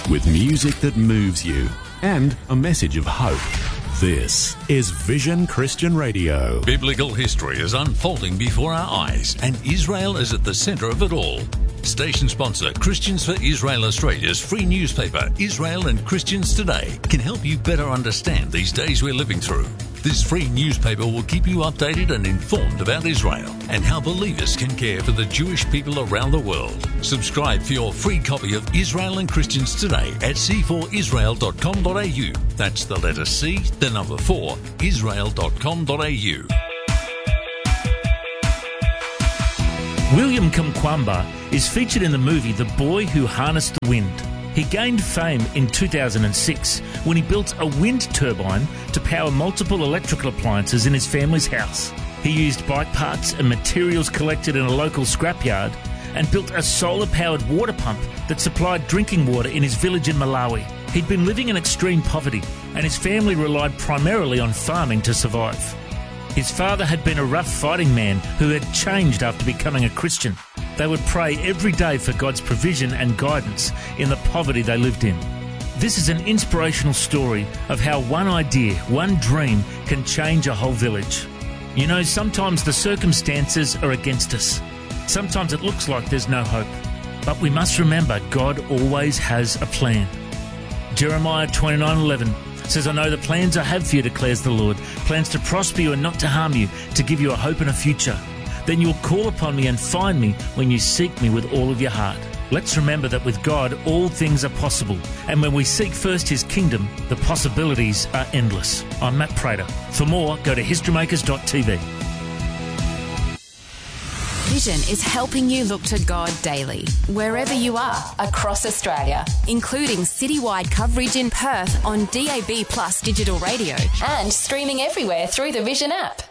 with music that moves you and a message of hope. This is Vision Christian Radio. Biblical history is unfolding before our eyes, and Israel is at the centre of it all. Station sponsor Christians for Israel Australia's free newspaper, Israel and Christians Today, can help you better understand these days we're living through. This free newspaper will keep you updated and informed about Israel and how believers can care for the Jewish people around the world. Subscribe for your free copy of Israel and Christians Today at c4israel.com.au. That's the letter C, the number 4, israel.com.au. William Kamkwamba is featured in the movie The Boy Who Harnessed the Wind. He gained fame in 2006 when he built a wind turbine to power multiple electrical appliances in his family's house. He used bike parts and materials collected in a local scrapyard and built a solar-powered water pump that supplied drinking water in his village in Malawi. He'd been living in extreme poverty, and his family relied primarily on farming to survive. His father had been a rough fighting man who had changed after becoming a Christian. They would pray every day for God's provision and guidance in the poverty they lived in. This is an inspirational story of how one idea, one dream can change a whole village. You know, sometimes the circumstances are against us. Sometimes it looks like there's no hope. But we must remember God always has a plan. Jeremiah 29:11 says, I know the plans I have for you, declares the Lord, plans to prosper you and not to harm you, to give you a hope and a future. Then you'll call upon me and find me when you seek me with all of your heart. Let's remember that with God, all things are possible. And when we seek first His kingdom, the possibilities are endless. I'm Matt Prater. For more, go to historymakers.tv. Vision is helping you look to God daily, wherever you are, across Australia, including citywide coverage in Perth on DAB+ digital radio and streaming everywhere through the Vision app.